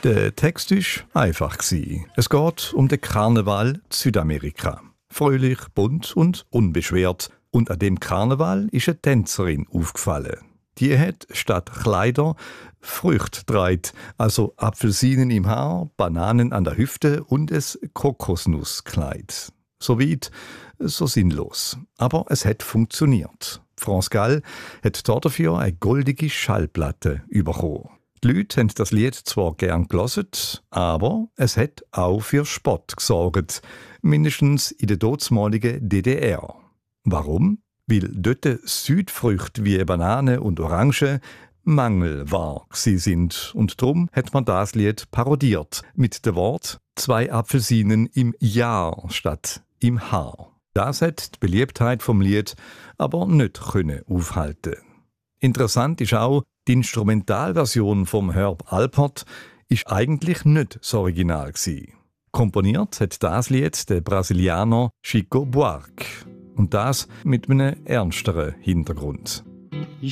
Der Text war einfach. Es geht um den Karneval in Südamerika. Fröhlich, bunt und unbeschwert. Und an dem Karneval ist eine Tänzerin aufgefallen. Die hat statt Kleider Früchte getragen, also Apfelsinen im Haar, Bananen an der Hüfte und ein Kokosnusskleid. So weit, so sinnlos. Aber es hat funktioniert. France Gall hat dafür eine goldige Schallplatte bekommen. Die Leute haben das Lied zwar gern gehört, aber es hat auch für Spott gesorgt. Mindestens in der dortmaligen DDR. Warum? Weil dort Südfrüchte wie Banane und Orange Mangelware sind. Und darum hat man das Lied parodiert mit dem Wort 2 Apfelsinen im Jahr statt im Haar. Das hat die Beliebtheit vom Lied aber nicht aufhalten. Interessant ist auch, die Instrumentalversion vom Herb Alpert ist eigentlich nicht das Original gsi. Komponiert hat das Lied der Brasilianer Chico Buarque. Und das mit einem ernsteren Hintergrund.